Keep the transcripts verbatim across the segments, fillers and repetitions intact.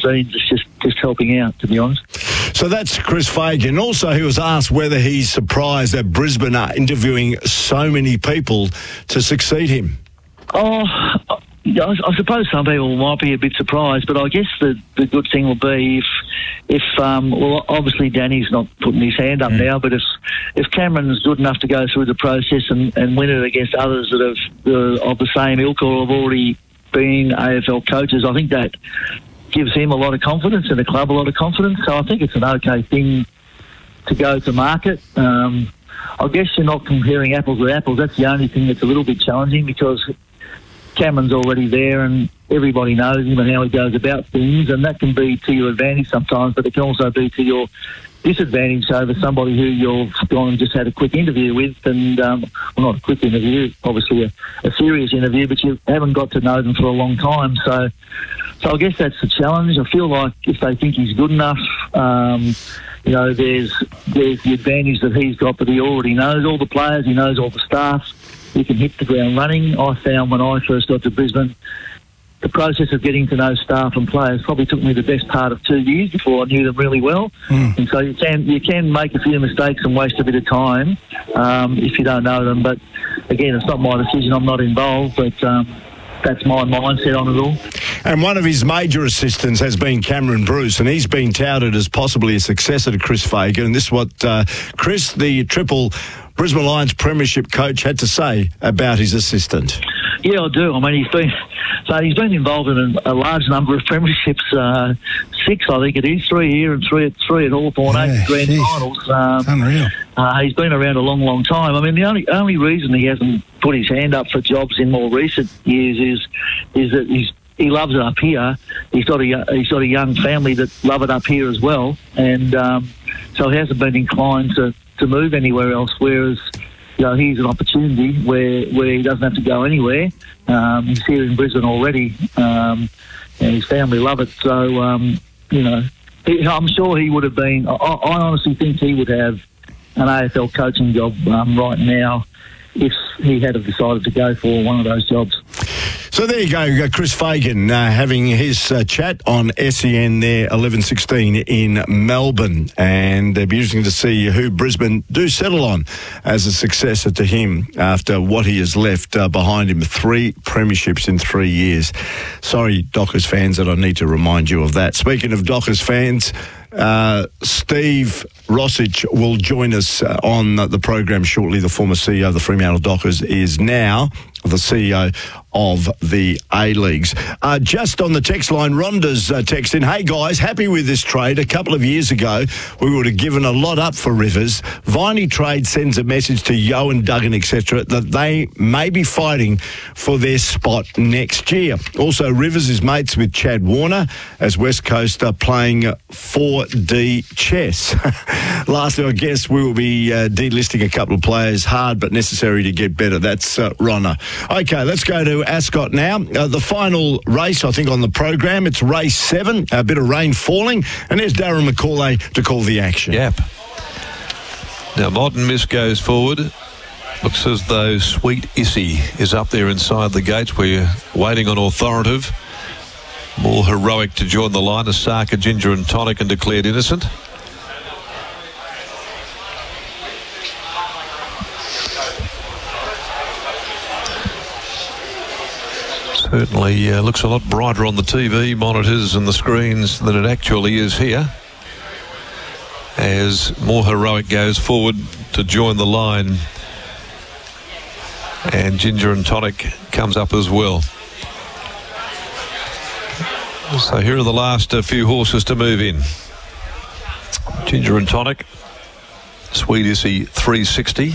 scenes. It's just, just helping out, to be honest. So that's Chris Fagan. Also, he was asked whether he's surprised that Brisbane are interviewing so many people to succeed him. Oh, I, I suppose some people might be a bit surprised, but I guess the, the good thing will be if, if um, well, obviously Danny's not putting his hand up mm. now, but if if Cameron's good enough to go through the process and, and win it against others that have uh, of the same ilk or have already been A F L coaches, I think that gives him a lot of confidence and the club a lot of confidence. So I think it's an okay thing to go to market. Um, I guess you're not comparing apples with apples. That's the only thing that's a little bit challenging because Cameron's already there and everybody knows him and how he goes about things, and that can be to your advantage sometimes, but it can also be to your disadvantage over somebody who you've gone and just had a quick interview with, and um, well, not a quick interview, obviously a, a serious interview, but you haven't got to know them for a long time. So, so I guess that's the challenge. I feel like if they think he's good enough, um, you know, there's there's the advantage that he's got, that he already knows all the players, he knows all the staff. He can hit the ground running. I found when I first got to Brisbane, the process of getting to know staff and players probably took me the best part of two years before I knew them really well. Mm. And so you can you can make a few mistakes and waste a bit of time um, if you don't know them. But again, it's not my decision. I'm not involved, but um, that's my mindset on it all. And one of his major assistants has been Cameron Bruce, and he's been touted as possibly a successor to Chris Fagan. And this is what uh, Chris, the triple Brisbane Lions premiership coach, had to say about his assistant. Yeah, I do. I mean, he's been so he's been involved in a, a large number of premierships. Uh, six, I think it is. Three here and three at three at Hawthorn, yeah, eight grand geez. finals. Um, it's unreal. Uh, he's been around a long, long time. I mean, the only only reason he hasn't put his hand up for jobs in more recent years is is that he's he loves it up here. He's got a he's got a young family that love it up here as well, and um, so he hasn't been inclined to, to move anywhere else. Whereas, you know, here's an opportunity where where he doesn't have to go anywhere. Um, he's here in Brisbane already, um, and his family love it. So, um, you know, he, I'm sure he would have been. I, I honestly think he would have an A F L coaching job um, right now if he had have decided to go for one of those jobs. So there you go, Chris Fagan uh, having his uh, chat on S E N there, eleven sixteen in Melbourne. And it'll be interesting to see who Brisbane do settle on as a successor to him after what he has left uh, behind him. Three premierships in three years. Sorry, Dockers fans, that I need to remind you of that. Speaking of Dockers fans, Uh, Steve Rossich will join us uh, on the program shortly. The former C E O of the Fremantle Dockers is now the C E O of the A-Leagues. Uh, just on the text line, Rhonda's uh, text in, hey guys, happy with this trade. A couple of years ago, we would have given a lot up for Rivers. Viney Trade sends a message to Yo and Duggan, et cetera, that they may be fighting for their spot next year. Also, Rivers is mates with Chad Warner as West Coast are playing four D chess. Lastly, I guess we will be uh, delisting a couple of players, hard but necessary to get better. That's uh, Ronna. Okay, let's go to Ascot now. Uh, the final race, I think, on the program. It's race seven. A bit of rain falling. And there's Darren McCauley to call the action. Yep. Now, Modern Miss goes forward. Looks as though Sweet Issy is up there inside the gates. We're waiting on Authoritative. More Heroic to join the line. Osaka, Ginger and Tonic and Declared Innocent. Certainly uh, looks a lot brighter on the T V monitors and the screens than it actually is here. As More Heroic goes forward to join the line. And Ginger and Tonic comes up as well. So here are the last uh, few horses to move in. Ginger and Tonic. Sweet Issy three sixty.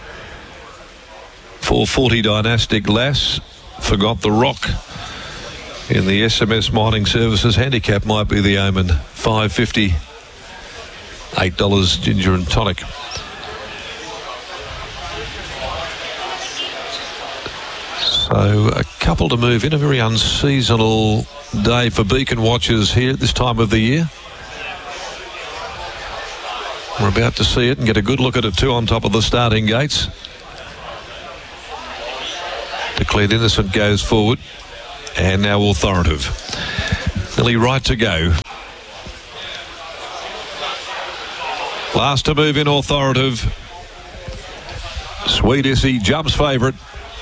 four forty Dynastic Lass. Forgot the Rock in the S M S Mining Services handicap might be the omen. five fifty, eight dollars Ginger and Tonic. So a couple to move in. A very unseasonal day for beacon watchers here at this time of the year. We're about to see it and get a good look at it too on top of the starting gates. Declared Innocent goes forward, and now Authoritative. The nearly right to go. Last to move in, Authoritative. Sweet Issy jumps favourite.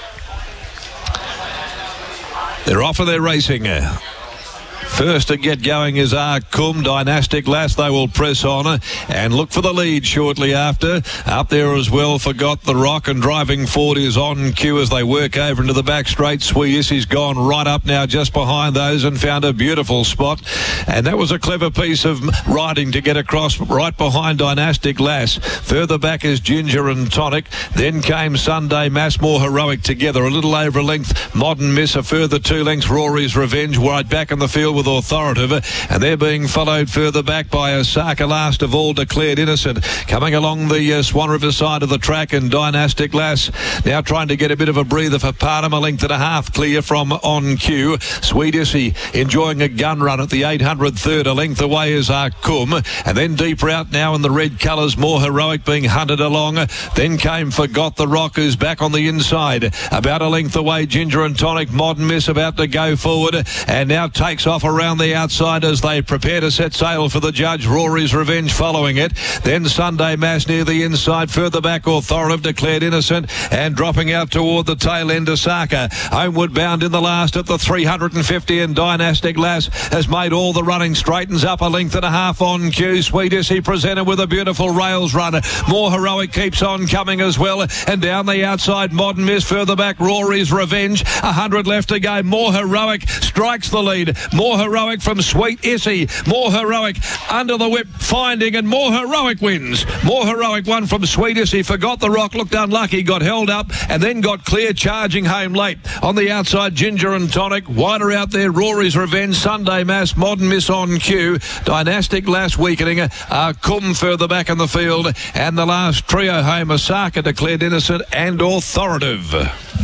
They're off and they're racing. First to get going is Arkum. Dynastic Lass, they will press on and look for the lead shortly after. Up there as well, Forgot the Rock, and driving forward is On Cue as they work over into the back straight. Sweet Issy's gone right up now just behind those and found a beautiful spot. And that was a clever piece of riding to get across right behind Dynastic Lass. Further back is Ginger and Tonic. Then came Sunday Mass, More Heroic together. A little over a length, Modern Miss, a further two lengths, Rory's Revenge, right back in the field with Authoritative, and they're being followed further back by Osaka, last of all, Declared Innocent, coming along the uh, Swan River side of the track, and Dynastic Lass now trying to get a bit of a breather for Parham, a length and a half clear from On Cue. Sweet Issy enjoying a gun run at the eight hundred third, a length away is Arkum, and then deeper out now in the red colours, More Heroic being hunted along. Then came Forgot the Rock, who's back on the inside, about a length away, Ginger and Tonic. Modern Miss about to go forward, and now takes off around the outside as they prepare to set sail for the judge. Rory's Revenge following it. Then Sunday Mass near the inside. Further back, Authoritative, Declared Innocent, and dropping out toward the tail end, Osaka. Homeward bound in the last at the three hundred fifty, and Dynastic Lass has made all the running. Straightens up a length and a half On Cue. Sweet Issy presented with a beautiful rails run. More Heroic keeps on coming as well, and down the outside, Modern Miss. Further back, Rory's Revenge. A hundred left to go. More Heroic strikes the lead. More Heroic from Sweet Issy. More Heroic under the whip, finding, and More Heroic wins. More Heroic won from Sweet Issy. Forgot the Rock, looked unlucky, got held up, and then got clear, charging home late. On the outside, Ginger and Tonic. Wider out there, Rory's Revenge, Sunday Mass, Modern Miss On Cue. Dynastic Lass weakening. Uh, Kum further back in the field. And the last trio home, Osaka, Declared Innocent, and Authoritative.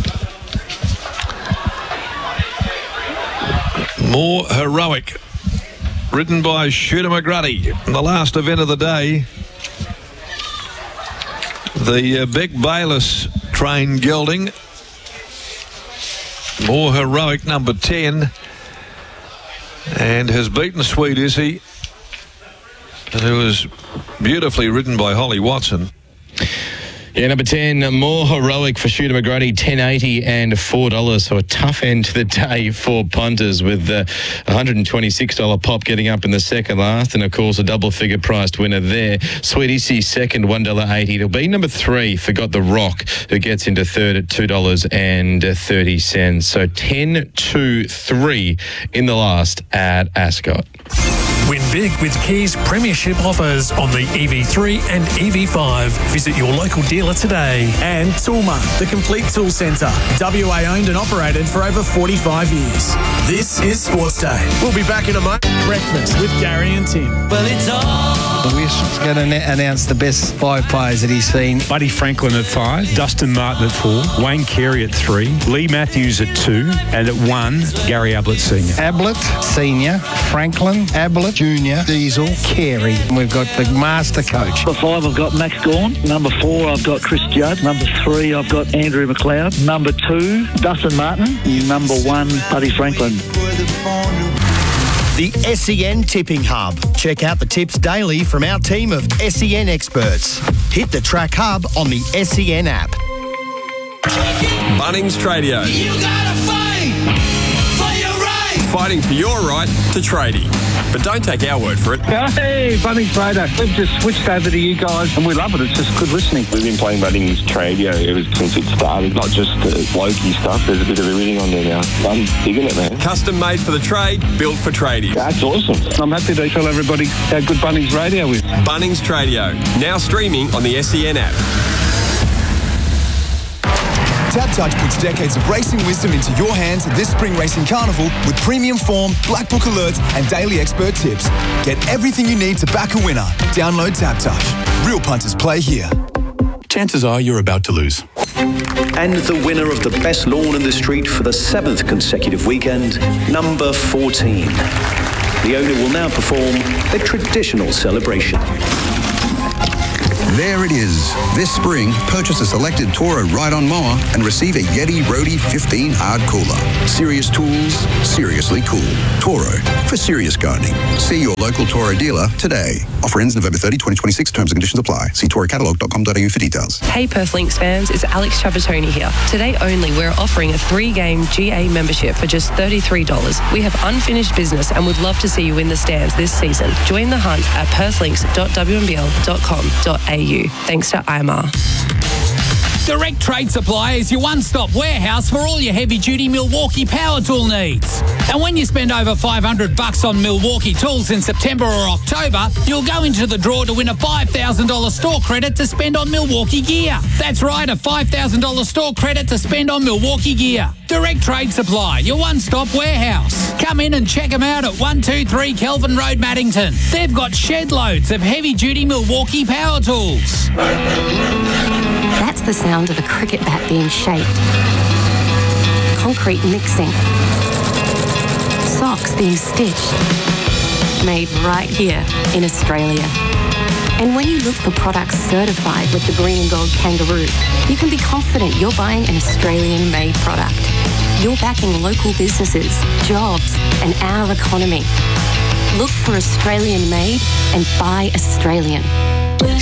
More Heroic, ridden by Shooter McGruddy. The last event of the day, the uh, Beck Bayliss train gelding. More Heroic, number ten, and has beaten Sweet Issy, who was beautifully ridden by Holly Watson. Yeah, number ten, More Heroic for Shooter McGrady, ten eighty and four dollars. So a tough end to the day for punters, with the one hundred twenty-six dollars pop getting up in the second last. And, of course, a double-figure priced winner there. Sweet Issy second, one dollar eighty. It'll be number three, Forgot the Rock, who gets into third at two dollars thirty. So ten two three in the last at Ascot. Win big with Kia's premiership offers on the E V three and E V five. Visit your local dealer today. And Toolmart, the complete tool centre. W A owned and operated for over forty-five years. This is Sports Day. We'll be back in a moment. Breakfast with Gary and Tim. Well, it's all. We're going to announce the best five players that he's seen. Buddy Franklin at five, Dustin Martin at four, Wayne Carey at three, Lee Matthews at two, and at one, Gary Ablett Senior. Ablett Senior, Franklin, Ablett Junior, Diesel, Carey. We've got the master coach. Number five, I've got Max Gawn. Number four, I've got Chris Judd. Number three, I've got Andrew McLeod. Number two, Dustin Martin. Number one, Buddy Franklin. The S E N Tipping Hub. Check out the tips daily from our team of S E N experts. Hit the Track Hub on the S E N app. Bunnings Tradio. You gotta fight for your right. Fighting for your right to tradie. But don't take our word for it. Hey, Bunnings Trader. We've just switched over to you guys and we love it. It's just good listening. We've been playing Bunnings Tradio ever since it started. Not just uh, blokey stuff. There's a bit of everything on there now. I'm digging it, man. Custom made for the trade, built for tradie. That's awesome. I'm happy to tell everybody how good Bunnings Radio is. Bunnings Tradio. Now streaming on the S E N app. TABtouch puts decades of racing wisdom into your hands this spring racing carnival with premium form, black book alerts and daily expert tips. Get everything you need to back a winner. Download TABtouch. Real punters play here. Chances are you're about to lose. And the winner of the best lawn in the street for the seventh consecutive weekend, number fourteen. The owner will now perform a traditional celebration. There it is. This spring, purchase a selected Toro ride-on mower and receive a Yeti Roadie fifteen hard cooler. Serious tools, seriously cool. Toro, for serious gardening. See your local Toro dealer today. Offer ends November thirtieth, twenty twenty-six. Terms and conditions apply. See toro catalog dot com dot a u for details. Hey Perthlinks fans, it's Alex Trapattoni here. Today only, we're offering a three-game G A membership for just thirty-three dollars. We have unfinished business and would love to see you in the stands this season. Join the hunt at perthlinks dot w m b l dot com dot a u. Thanks to I M R. Direct Trade Supply is your one-stop warehouse for all your heavy-duty Milwaukee power tool needs. And when you spend over five hundred bucks on Milwaukee tools in September or October, you'll go into the draw to win a five thousand dollars store credit to spend on Milwaukee gear. That's right, a five thousand dollars store credit to spend on Milwaukee gear. Direct Trade Supply, your one-stop warehouse. Come in and check them out at one two three Kelvin Road, Maddington. They've got shed loads of heavy-duty Milwaukee power tools. That's the sound of a cricket bat being shaped. Concrete mixing. Socks being stitched. Made right here in Australia. And when you look for products certified with the green and gold kangaroo, you can be confident you're buying an Australian-made product. You're backing local businesses, jobs, and our economy. Look for Australian-made and buy Australian.